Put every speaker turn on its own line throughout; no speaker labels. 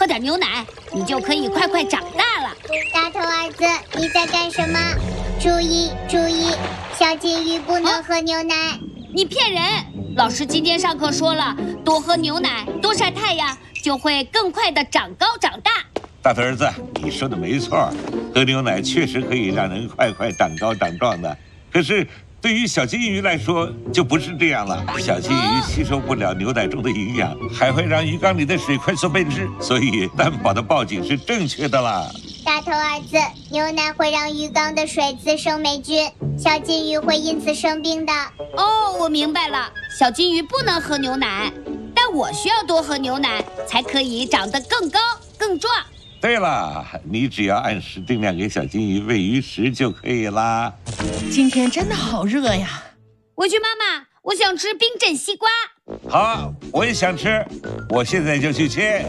喝点牛奶，你就可以快快长大了。
大头儿子，你在干什么？注意注意，小金鱼不能喝牛奶。
你骗人！老师今天上课说了，多喝牛奶，多晒太阳，就会更快的长高长大。
大头儿子，你说的没错，喝牛奶确实可以让人快快长高长壮的。可是对于小金鱼来说就不是这样了，小金鱼吸收不了牛奶中的营养，还会让鱼缸里的水快速变质，所以蛋宝的报警是正确的啦。
大头儿子，牛奶会让鱼缸的水滋生霉菌，小金鱼会因此生病的。
哦，我明白了，小金鱼不能喝牛奶，但我需要多喝牛奶，才可以长得更高更壮。
对了，你只要按时定量给小金鱼喂鱼食就可以啦。
今天真的好热呀！
回去妈妈，我想吃冰镇西瓜。
好，我也想吃，我现在就去切。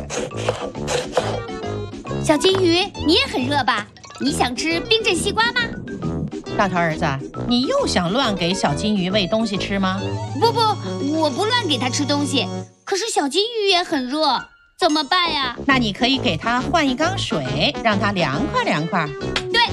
小金鱼，你也很热吧？你想吃冰镇西瓜吗？
大头儿子，你又想乱给小金鱼喂东西吃吗？
不，我不乱给它吃东西。可是小金鱼也很热，怎么办呀？
那你可以给它换一缸水，让它凉快凉快。
对。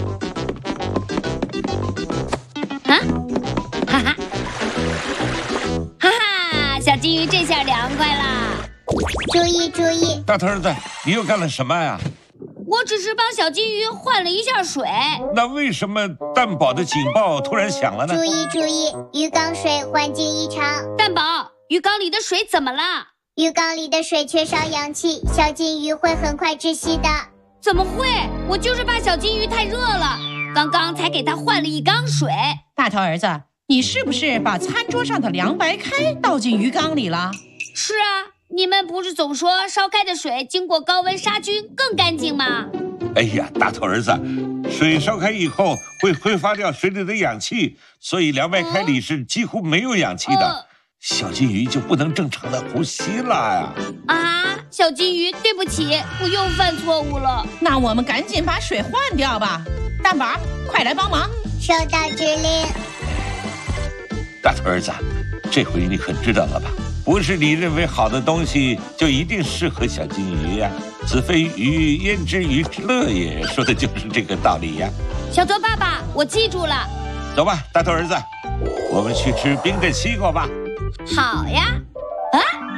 啊，哈哈，哈哈，小金鱼这下凉快啦！
注意注意，
大头儿子，你又干了什么呀？
我只是帮小金鱼换了一下水。
那为什么蛋宝的警报突然响了呢？
注意注意，鱼缸水环境异常。
蛋宝，鱼缸里的水怎么了？
鱼缸里的水缺少氧气，小金鱼会很快窒息的。
怎么会？我就是怕小金鱼太热了，刚刚才给它换了一缸水。
大头儿子，你是不是把餐桌上的凉白开倒进鱼缸里了？
是啊，你们不是总说烧开的水经过高温杀菌更干净吗？
哎呀，大头儿子，水烧开以后会挥发掉水里的氧气，所以凉白开里是几乎没有氧气的。小金鱼就不能正常的呼吸了呀！
啊，小金鱼，对不起，我又犯错误了。
那我们赶紧把水换掉吧。蛋宝，快来帮忙！
收到指令。
大头儿子，这回你可知道了吧？不是你认为好的东西就一定适合小金鱼呀。子非鱼，焉知鱼之乐也，说的就是这个道理呀。
小泽爸爸，我记住了。
走吧，大头儿子，我们去吃冰镇西瓜吧。
好呀。